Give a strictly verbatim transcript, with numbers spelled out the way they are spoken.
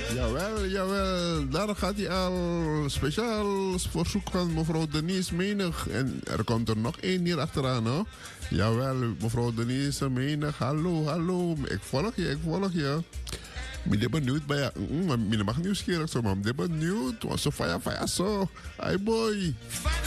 Jawel, jawel. Daar gaat hij al. Speciaal verzoek van mevrouw Denise Menig. En er komt er nog één hier achteraan, hoor. Jawel, mevrouw Denise Menig. Hallo, hallo. Ik volg je, ik volg je. Ik ben benieuwd bij je. Ik mag nieuwsgierig zo, maar ik ben benieuwd. Want zo faya, faya, zo. Hi, boy.